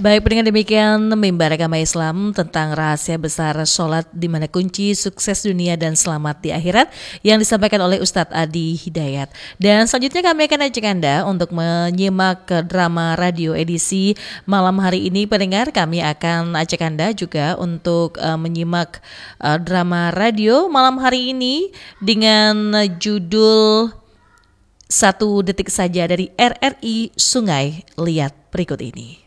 Baik, dengan demikian mimbar agama Islam tentang rahasia besar sholat di mana kunci sukses dunia dan selamat di akhirat yang disampaikan oleh Ustadz Adi Hidayat. Dan selanjutnya kami akan ajak Anda untuk menyimak drama radio edisi malam hari ini. Pendengar, kami akan ajak Anda juga untuk menyimak drama radio malam hari ini dengan judul 1 detik saja dari RRI Sungai. Lihat berikut ini.